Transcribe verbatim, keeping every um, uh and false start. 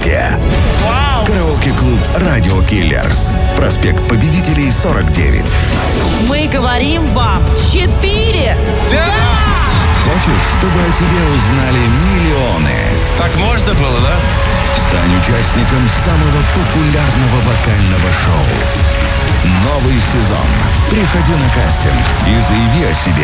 караоке. Вау! Караоке-клуб «Радио Киллерс». Проспект Победителей, сорок девять. Мы говорим вам четыре. Да! Хочешь, чтобы о тебе узнали миллионы? Так можно было, да? Стань участником самого популярного вокального шоу. Новый сезон. Приходи на кастинг и заяви о себе